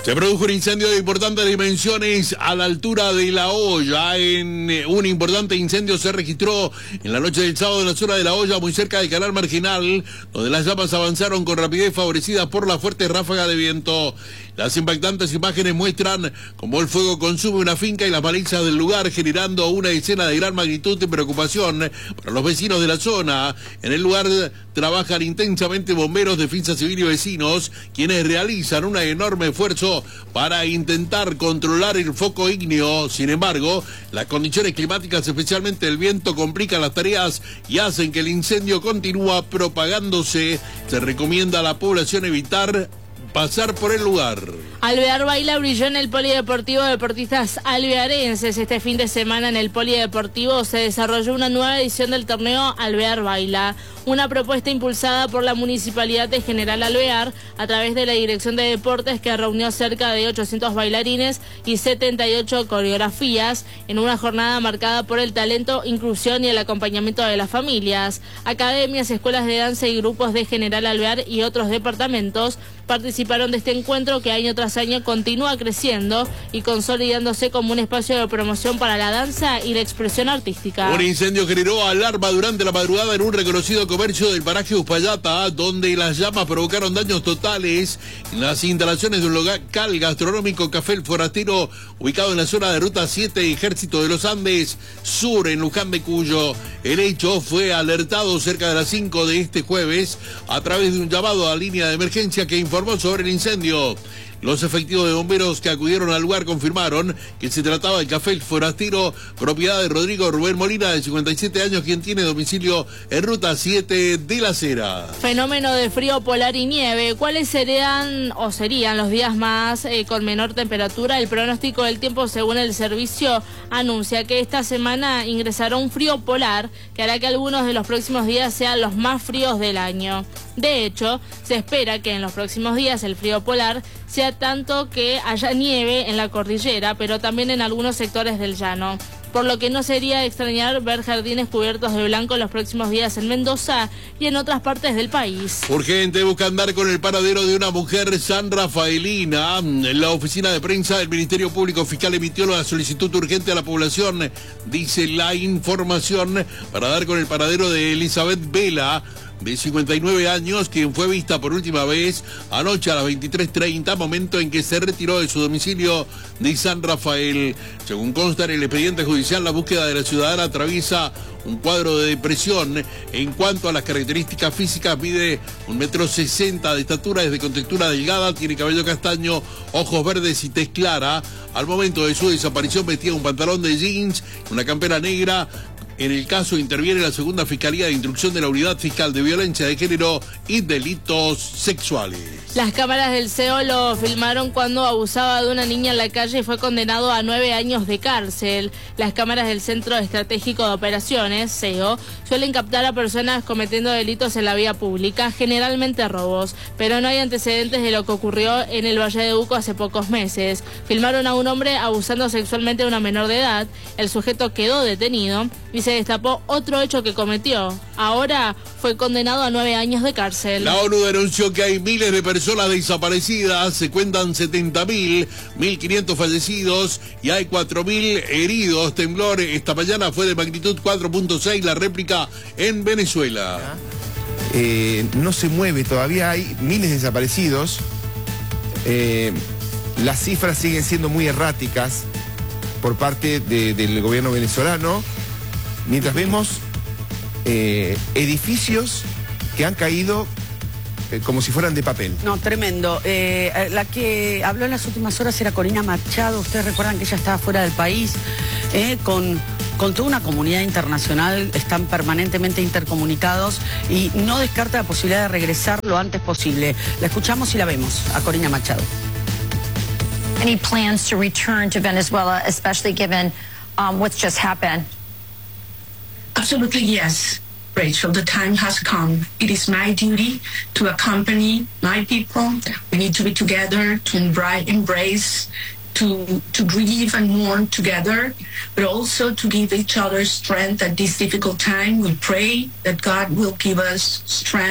Se produjo un incendio de importantes dimensiones a la altura de La Hoya. Un importante incendio se registró en la noche del sábado en la zona de La Hoya, muy cerca del canal marginal, donde las llamas avanzaron con rapidez favorecidas por la fuerte ráfaga de viento. Las impactantes imágenes muestran cómo el fuego consume una finca y las malezas del lugar, generando una escena de gran magnitud y preocupación para los vecinos de la zona. En el lugar trabajan intensamente bomberos, defensa civil y vecinos, quienes realizan un enorme esfuerzo para intentar controlar el foco ígneo. Sin embargo, las condiciones climáticas, especialmente el viento, complican las tareas y hacen que el incendio continúe propagándose. Se recomienda a la población evitar pasar por el lugar. Alvear Baila brilló en el Polideportivo de Deportistas Alvearenses. Este fin de semana en el Polideportivo se desarrolló una nueva edición del torneo Alvear Baila, una propuesta impulsada por la Municipalidad de General Alvear a través de la Dirección de Deportes, que reunió cerca de 800 bailarines y 78 coreografías en una jornada marcada por el talento, inclusión y el acompañamiento de las familias. Academias, escuelas de danza y grupos de General Alvear y otros departamentos participaron de este encuentro, que año tras año continúa creciendo y consolidándose como un espacio de promoción para la danza y la expresión artística. Un incendio generó alarma durante la madrugada en un reconocido comercio del paraje Uspallata, donde las llamas provocaron daños totales en las instalaciones de un local gastronómico, Café El Forastero, ubicado en la zona de Ruta 7, Ejército de los Andes Sur, en Luján de Cuyo. El hecho fue alertado cerca de las 5 de este jueves a través de un llamado a línea de emergencia que informó sobre el incendio. Los efectivos de bomberos que acudieron al lugar confirmaron que se trataba del Café El Forastero, propiedad de Rodrigo Rubén Molina, de 57 años, quien tiene domicilio en Ruta 7 de La Cera. Fenómeno de frío polar y nieve. ¿Cuáles serían los días más con menor temperatura? El pronóstico del tiempo, según el servicio, anuncia que esta semana ingresará un frío polar que hará que algunos de los próximos días sean los más fríos del año. De hecho, se espera que en los próximos días el frío polar sea tanto que haya nieve en la cordillera, pero también en algunos sectores del llano, por lo que no sería de extrañar ver jardines cubiertos de blanco en los próximos días en Mendoza y en otras partes del país. Urgente buscan dar con el paradero de una mujer sanrafaelina. La oficina de prensa del Ministerio Público Fiscal emitió la solicitud urgente a la población, dice la información, para dar con el paradero de Elizabeth Vela, de 59 años, quien fue vista por última vez anoche a las 23:30, momento en que se retiró de su domicilio de San Rafael. Según consta en el expediente judicial, la búsqueda de la ciudadana atraviesa un cuadro de depresión. En cuanto a las características físicas, mide 1,60 m de estatura, es de contextura delgada, tiene cabello castaño, ojos verdes y tez clara. Al momento de su desaparición vestía un pantalón de jeans, una campera negra. En el caso interviene la Segunda Fiscalía de Instrucción de la Unidad Fiscal de Violencia de Género y Delitos Sexuales. Las cámaras del CEO lo filmaron cuando abusaba de una niña en la calle y fue condenado a 9 años de cárcel. Las cámaras del Centro Estratégico de Operaciones, CEO, suelen captar a personas cometiendo delitos en la vía pública, generalmente robos, pero no hay antecedentes de lo que ocurrió en el Valle de Uco hace pocos meses. Filmaron a un hombre abusando sexualmente de una menor de edad. El sujeto quedó detenido y se destapó otro hecho que cometió. Ahora fue condenado a 9 años de cárcel. La ONU denunció que hay miles de personas desaparecidas, se cuentan 70.000, 1.500 fallecidos y hay 4.000 heridos. Temblor esta mañana fue de magnitud 4.6, la réplica en Venezuela. No se mueve, todavía hay miles de desaparecidos. Las cifras siguen siendo muy erráticas por parte del gobierno venezolano, mientras vemos edificios que han caído como si fueran de papel. No, tremendo. La que habló en las últimas horas era Corina Machado. Ustedes recuerdan que ella estaba fuera del país, con toda una comunidad internacional, están permanentemente intercomunicados y no descarta la posibilidad de regresar lo antes posible. La escuchamos y la vemos a Corina Machado. Any plans to return to Venezuela, especially given what's just happened? Absolutely, yes, Rachel. The time has come. It is my duty to accompany my people. We need to be together, to embrace, to grieve and mourn together, but also to give each other strength at this difficult time. We pray that God will give us strength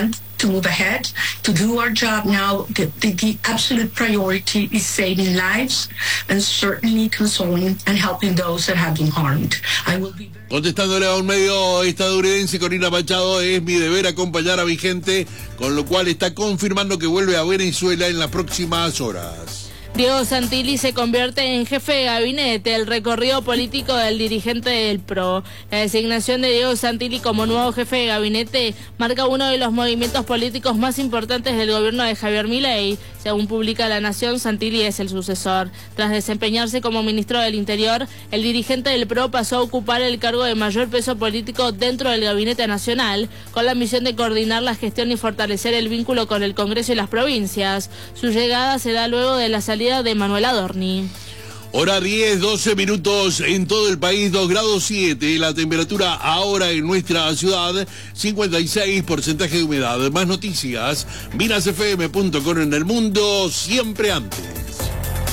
to move ahead, to do our job now. The absolute priority is saving lives and certainly consoling and helping those that have been harmed. I will be... Contestándole a un medio estadounidense, Corina Machado, es mi deber acompañar a mi gente, con lo cual está confirmando que vuelve a Venezuela en las próximas horas. Diego Santilli se convierte en jefe de gabinete, el recorrido político del dirigente del PRO. La designación de Diego Santilli como nuevo jefe de gabinete marca uno de los movimientos políticos más importantes del gobierno de Javier Milei. Según publica La Nación, Santilli es el sucesor. Tras desempeñarse como ministro del Interior, el dirigente del PRO pasó a ocupar el cargo de mayor peso político dentro del Gabinete Nacional, con la misión de coordinar la gestión y fortalecer el vínculo con el Congreso y las provincias. Su llegada se da luego de la salida de Manuel Adorni. Hora 10, 12 minutos en todo el país, 2 grados 7, la temperatura ahora en nuestra ciudad, 56% de humedad. Más noticias, minasfm.com en el mundo, siempre antes.